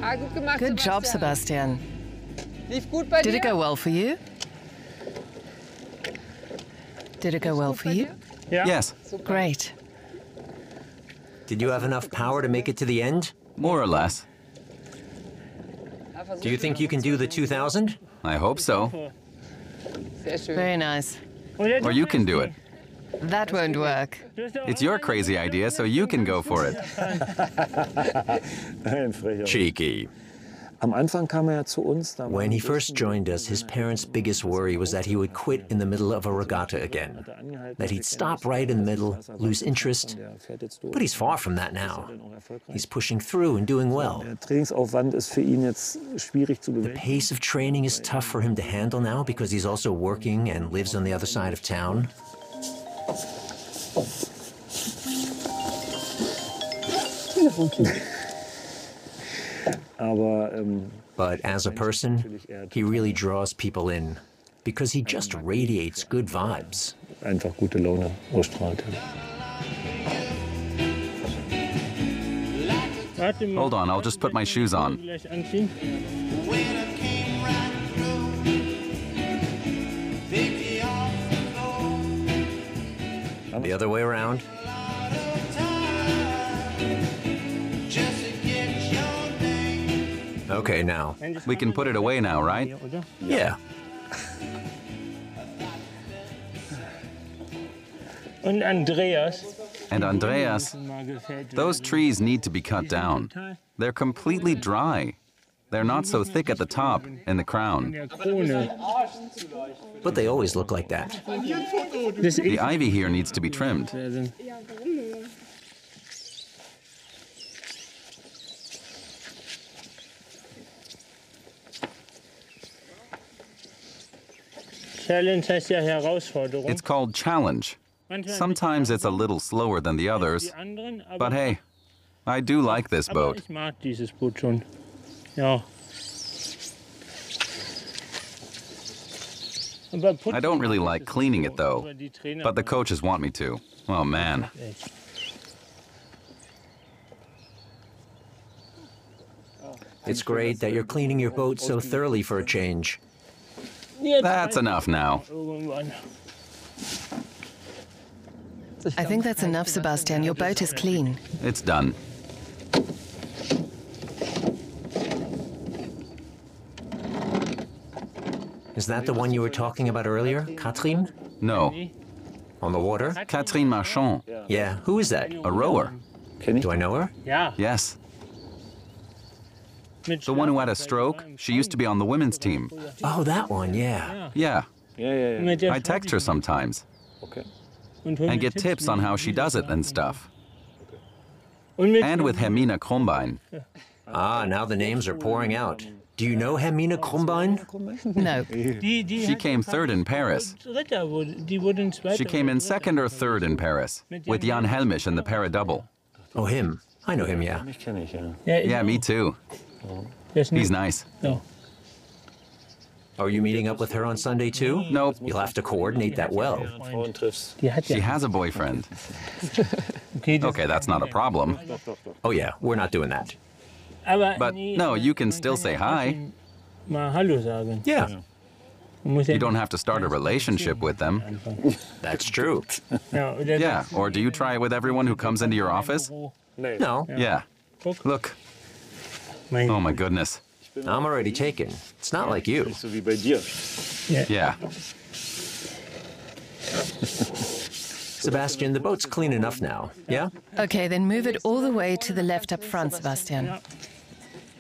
Good job, Sebastian. Did it go well for you? Did it go well for you? Yes. Great. Did you have enough power to make it to the end? More or less. Do you think you can do the 2000? I hope so. Very nice. Or you can do it. That won't work. It's your crazy idea, so you can go for it. Cheeky. When he first joined us, his parents' biggest worry was that he would quit in the middle of a regatta again, that he'd stop right in the middle, lose interest. But he's far from that now. He's pushing through and doing well. The pace of training is tough for him to handle now because he's also working and lives on the other side of town. But as a person, he really draws people in because he just radiates good vibes. Hold on, I'll just put my shoes on. The other way around. Okay, now. We can put it away now, right? Yeah. And Andreas, those trees need to be cut down. They're completely dry. They're not so thick at the top, in the crown. But they always look like that. The ivy here needs to be trimmed. It's called challenge. Sometimes it's a little slower than the others, but hey, I do like this boat. I don't really like cleaning it though, but the coaches want me to. Oh man. It's great that you're cleaning your boat so thoroughly for a change. That's enough now. I think that's enough, Sebastian. Your boat is clean. It's done. Is that the one you were talking about earlier, Catherine? No. On the water? Catherine Marchand. Yeah, who is that? A rower. Do I know her? Yes. The one who had a stroke, she used to be on the women's team. Oh, that one, yeah. Yeah. I text her sometimes. And get tips on how she does it and stuff. And with Hermine Krombein. Ah, now the names are pouring out. Do you know Hermine Krombein? No. She came third in Paris. She came in second or third in Paris, with Jan Helmisch in the para-double. Oh, him. I know him, yeah. Yeah, me too. He's nice. Are you meeting up with her on Sunday too? Nope. You'll have to coordinate that well. She has a boyfriend. Okay, that's not a problem. Oh yeah, we're not doing that. But no, you can still say hi. Yeah. You don't have to start a relationship with them. That's true. Yeah, or do you try it with everyone who comes into your office? No, Yeah. Look. Oh my goodness. I'm already taken. It's not like you. Yeah. Sebastian, the boat's clean enough now, yeah? Okay, then move it all the way to the left up front, Sebastian.